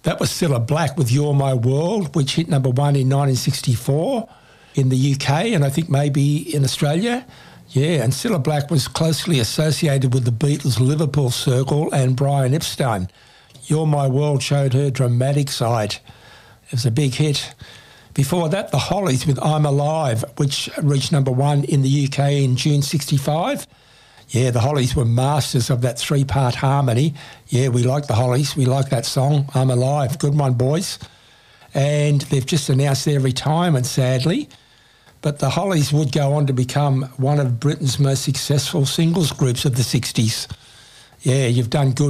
That was Cilla Black with You're My World, which hit number one in 1964 in the UK and I think maybe in Australia. Yeah, and Cilla Black was closely associated with the Beatles' Liverpool circle and Brian Epstein. You're My World showed her dramatic side. It was a big hit. Before that, the Hollies with I'm Alive, which reached number one in the UK in June 65. Yeah, the Hollies were masters of that three-part harmony. Yeah, we like the Hollies. We like that song, I'm Alive. Good one, boys. And they've just announced their retirement, sadly. But the Hollies would go on to become one of Britain's most successful singles groups of the 60s. Yeah, you've done good.